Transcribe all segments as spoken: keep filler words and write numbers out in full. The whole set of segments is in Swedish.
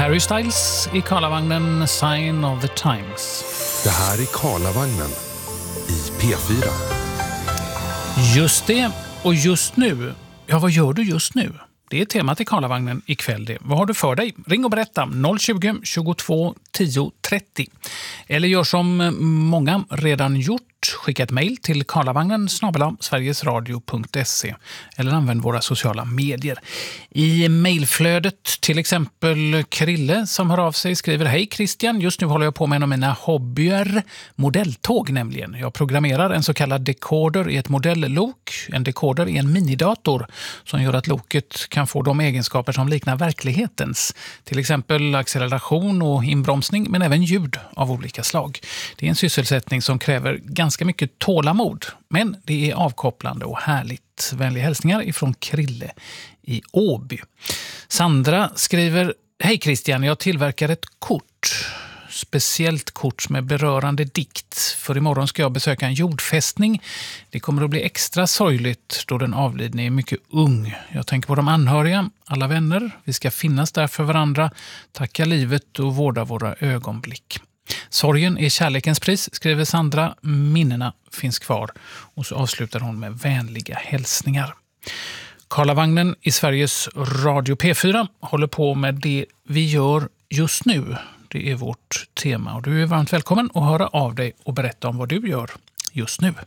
Harry Styles i Karlavagnen, Sign of the Times. Det här är Karlavagnen i P fyra. Just det, och just nu. Ja, vad gör du just nu? Det är temat i Karlavagnen ikväll det. Vad har du för dig? Ring och berätta noll tjugo, tjugotvå, tio, trettio. Eller gör som många redan gjort. Skicka ett mejl till karlavagnen snabel-a sverigesradio punkt se eller använd våra sociala medier. I mejlflödet till exempel Krille som hör av sig skriver: Hej Christian, just nu håller jag på med en av mina hobbyer, modelltåg nämligen. Jag programmerar en så kallad decoder i ett modelllok. En decoder är en minidator som gör att loket kan få de egenskaper som liknar verklighetens. Till exempel acceleration och inbromsning, men även ljud av olika slag. Det är en sysselsättning som kräver ganska ganska mycket tålamod, men det är avkopplande och härligt. Vänliga hälsningar ifrån Krille i Åby. Sandra skriver: Hej Christian, jag tillverkar ett kort. Speciellt kort med berörande dikt. För imorgon ska jag besöka en jordfästning. Det kommer att bli extra sorgligt då den avlidne är mycket ung. Jag tänker på de anhöriga, alla vänner. Vi ska finnas där för varandra, tacka livet och vårda våra ögonblick. Sorgen är kärlekens pris, skriver Sandra. Minnena finns kvar. Och så avslutar hon med vänliga hälsningar. Karlavagnen i Sveriges Radio P fyra håller på med det vi gör just nu. Det är vårt tema och du är varmt välkommen att höra av dig och berätta om vad du gör just nu.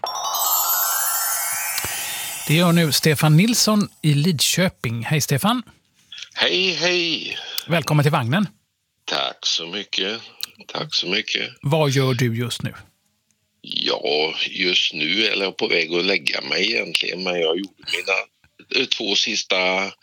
Det gör nu Stefan Nilsson i Lidköping. Hej Stefan. Hej, hej. Välkommen till vagnen. Tack så mycket. Tack så mycket. Vad gör du just nu? Ja, just nu är jag på väg att lägga mig egentligen, men jag gjorde mina två sista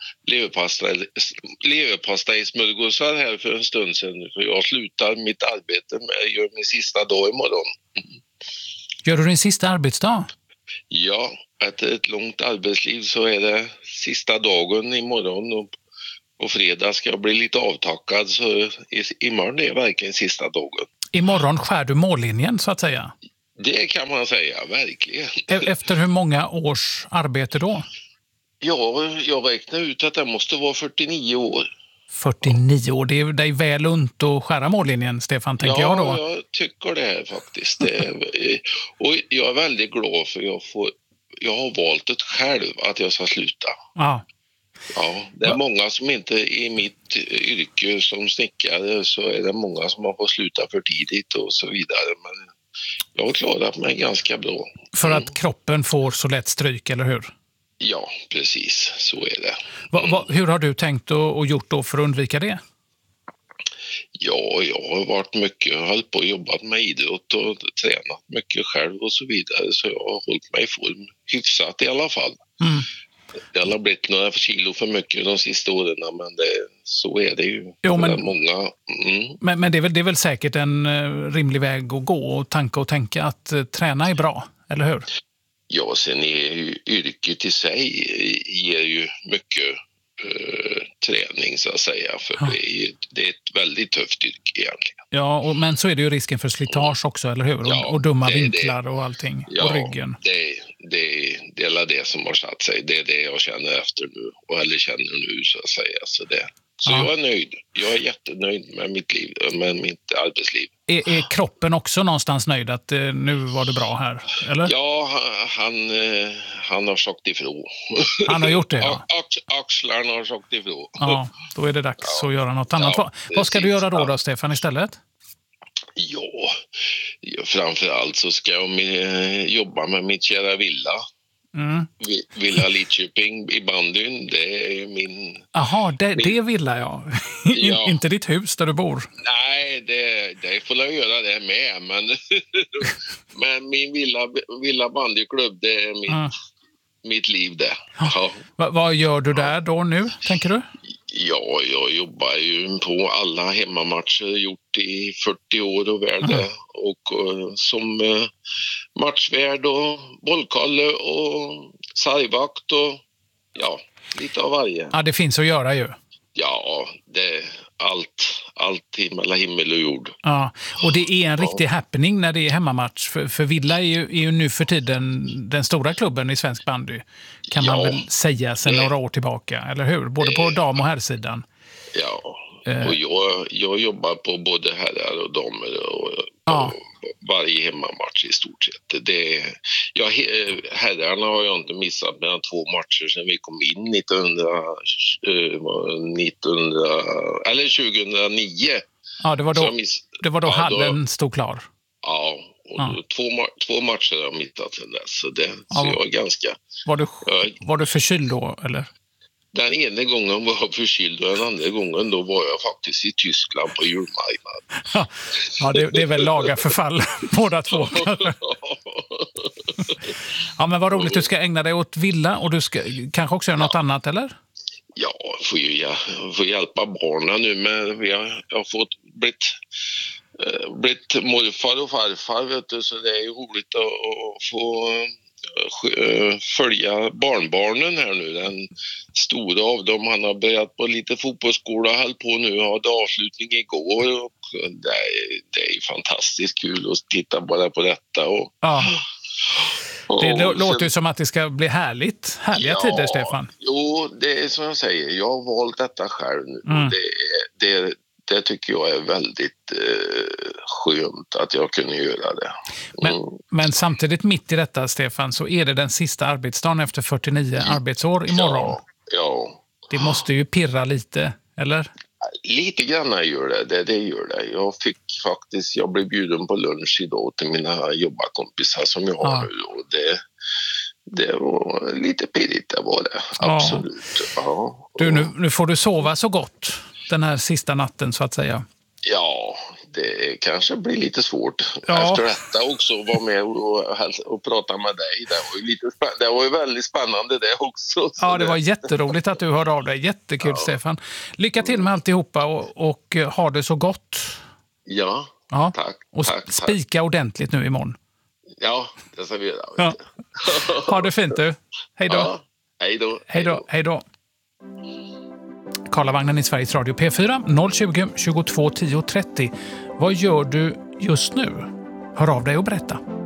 leverpastejsmörgåsar här för en stund sedan. För jag slutar mitt arbete med, gör min sista dag imorgon. Gör du din sista arbetsdag? Ja, efter ett långt arbetsliv så är det sista dagen imorgon och på fredag ska jag bli lite avtackad, så imorgon är verkligen sista dagen. Imorgon skär du mållinjen så att säga? Det kan man säga, verkligen. Efter hur många års arbete då? Ja, jag räknar ut att det måste vara fyrtionio år. fyrtionio år, det är dig väl unt att skära mållinjen, Stefan, tänker ja, jag då. Ja, jag tycker det här faktiskt. Det är, och jag är väldigt glad för jag, får, jag har valt det själv att jag ska sluta. Ja. Ja, det är många som inte i mitt yrke som snickare, så är det många som har fått sluta för tidigt och så vidare. Men jag har klarat mig ganska bra. För att mm. kroppen får så lätt stryk, eller hur? Ja, precis. Så är det. Va, va, hur har du tänkt och, och gjort då för att undvika det? Ja, jag har varit mycket, hållit på och jobbat med idrott och tränat mycket själv och så vidare. Så jag har hållit mig i form hyfsat i alla fall. Mm. Det har blivit några kilo för mycket de sista åren, men det, så är det ju. Jo, men, många, mm. men, men det, är väl, det är väl säkert en uh, rimlig väg att gå och tanka och tänka att uh, träna är bra, eller hur? Ja, sen är ju yrket i sig ger ju mycket uh, träning så att säga, för ja. det, är ju, det är ett väldigt tufft yrke egentligen. Ja, och, men så är det ju risken för slitage också, eller hur? Ja, och, och dumma det, vinklar det, och allting, ja, och ryggen. Det, det, det är det som har satt sig. Det är det jag känner efter nu, och eller känner nu så att säga. Så, det. så ja. jag är nöjd. Jag är jättenöjd med mitt liv, med mitt arbetsliv. Är, är kroppen också någonstans nöjd att eh, nu var det bra här, eller? Ja, han, eh, han har sagt ifrån. Han har gjort det, ja. Ax, axlarna har sagt ifrån. Ja, då är det dags ja. att göra något annat. Ja, vad ska du göra då, då, Stefan, istället? Ja, framförallt så ska jag med, jobba med mitt kära villa. Mm. Villa Lidköping i bandyn, det är min... Jaha, det, min... det villa jag. Ja. Inte ditt hus där du bor. Nej, det, det får jag göra det med, men, men min villa, villa bandyklubb, det är mitt, mm. mitt liv det. Ja. Va, vad gör du där då nu, tänker du? Ja, jag jobbar ju på alla hemmamatcher, gjort i fyrtio år och värde. Mm. Och uh, som uh, matchvärd och bollkalle och sargvakt och ja, lite av varje. Ja, det finns att göra ju. Ja, det allt, allt mellan himmel och jord. Ja, och det är en ja. riktig happening när det är hemmamatch. För, för Villa är ju, är ju nu för tiden den stora klubben i svensk bandy. Kan ja, man väl säga sedan det, några år tillbaka, eller hur? Både det, på dam- och herrsidan. Ja, Eh. Och jag, jag jobbar på både herrar och damer och ja. varje hemmamatch i stort sett. Det, ja, herrarna har jag inte missat mellan två matcher sedan vi kom in nittonhundra, nittonhundra, eller tjugohundranio. Ja, det var då, miss, det var då ja, hallen då, stod klar. Ja, och ja. Två, två matcher har jag missat sedan dess. Så, det, ja, så jag är ganska... Var du, var du förkyld då, eller? Den ena gången var jag förkyld och den andra gången då var jag faktiskt i Tyskland på julmarknaden. Ja, ja det, det är väl laga förfall båda två. Ja, men vad roligt, du ska ägna dig åt villa och du ska kanske också göra något ja. annat, eller? Ja, jag får ju jag får hjälpa barnen nu, men vi har, jag har fått blivit, äh, blivit morfar och farfar, vet du, så det är ju roligt att, att få äh, följa barnbarnen här nu. Den stora av dem, han har börjat på lite fotbollsskola, höll på nu, hade avslutning igår och det är, det är fantastiskt kul att titta bara på detta. Och, ja. Det l- låter ju som att det ska bli härligt. Härliga ja, tider, Stefan. Jo, det är som jag säger. Jag har valt detta själv nu. Mm. Det, det, det tycker jag är väldigt eh, skönt att jag kunde göra det. Mm. Men, men samtidigt mitt i detta, Stefan, så är det den sista arbetsdagen efter fyrtionio mm. arbetsår imorgon. Ja, ja. Det måste ju pirra lite, eller? Lite grann gör det, det, det gör det. Jag fick faktiskt, jag blev bjuden på lunch idag till mina jobbarkompisar som jag har ja. nu. Och det, det var lite pirrigt, det var det. Absolut. Ja. Ja. Du, nu, nu får du sova så gott den här sista natten, så att säga. Ja, det kanske blir lite svårt. Ja. Efter detta också vara med och, och prata med dig. Det var ju, lite spä- det var ju väldigt spännande det också. Ja, det var jätteroligt att du hörde av dig. Jättekul, ja. Stefan. Lycka till med alltihopa och, och ha det så gott. Ja, ja. tack. Och tack, spika tack. ordentligt nu imorgon. Ja, det ska vi göra. Ja. Ha det fint, du. Hej då. Ja, hej då. Hej då. Hej då. Karlavagnen i Sveriges Radio P fyra noll tjugo, tjugotvå, tio, trettio. Vad gör du just nu? Hör av dig och berätta.